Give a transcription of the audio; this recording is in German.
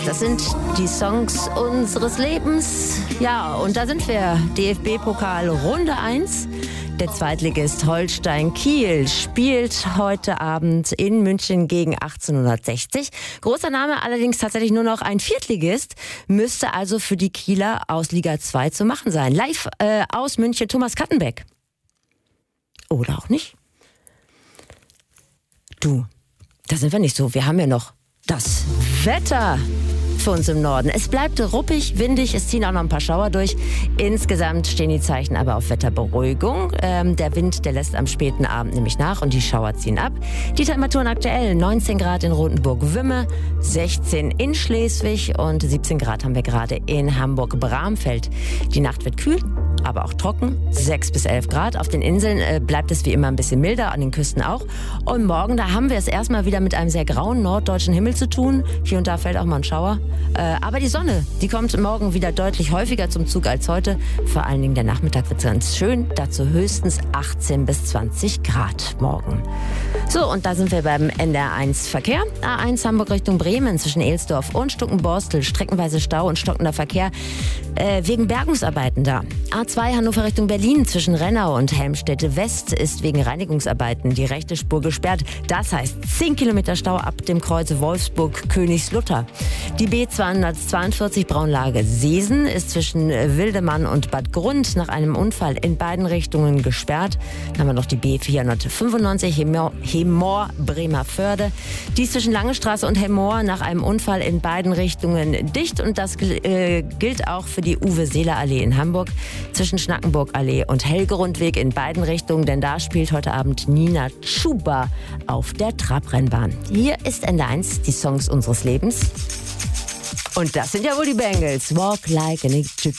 Das sind die Songs unseres Lebens. Ja, und da sind wir. DFB-Pokal Runde 1. Der Zweitligist Holstein Kiel spielt heute Abend in München gegen 1860. Großer Name, allerdings tatsächlich nur noch ein Viertligist. Müsste also für die Kieler aus Liga 2 zu machen sein. Live aus München, Thomas Kattenbeck. Oder auch nicht. Du, da sind wir nicht so. Wir haben ja noch das Wetter für uns im Norden. Es bleibt ruppig, windig, es ziehen auch noch ein paar Schauer durch. Insgesamt stehen die Zeichen aber auf Wetterberuhigung. Der Wind, der lässt am späten Abend nämlich nach und die Schauer ziehen ab. Die Temperaturen aktuell 19 Grad in Rotenburg-Wümme, 16 in Schleswig und 17 Grad haben wir gerade in Hamburg-Bramfeld. Die Nacht wird kühl, aber auch trocken, 6 bis 11 Grad. Auf den Inseln bleibt es wie immer ein bisschen milder, an den Küsten auch. Und morgen, da haben wir es erstmal wieder mit einem sehr grauen norddeutschen Himmel zu tun. Hier und da fällt auch mal ein Schauer. Aber die Sonne, die kommt morgen wieder deutlich häufiger zum Zug als heute. Vor allen Dingen der Nachmittag wird ganz schön. Dazu höchstens 18 bis 20 Grad morgen. So, und da sind wir beim NDR1 Verkehr. A1 Hamburg Richtung Bremen zwischen Ehlsdorf und Stuckenborstel. Streckenweise Stau und stockender Verkehr wegen Bergungsarbeiten da. A2 Hannover Richtung Berlin zwischen Rennau und Helmstedt West ist wegen Reinigungsarbeiten die rechte Spur gesperrt. Das heißt 10 Kilometer Stau ab dem Kreuz Wolfsburg-Königslutter. Die B242 Braunlage Seesen ist zwischen Wildemann und Bad Grund nach einem Unfall in beiden Richtungen gesperrt. Dann haben wir noch die B495 Hemmoor Bremerförde. Die ist zwischen Langestraße und Hemmoor nach einem Unfall in beiden Richtungen dicht. Und das gilt auch für die Uwe-Seeler-Allee in Hamburg zwischen Schnackenburg-Allee und Helgerundweg in beiden Richtungen. Denn da spielt heute Abend Nina Chuba auf der Trabrennbahn. Hier ist NDR1, die Songs unseres Lebens. Und das sind ja wohl die Bengals. Walk like an Egyptian.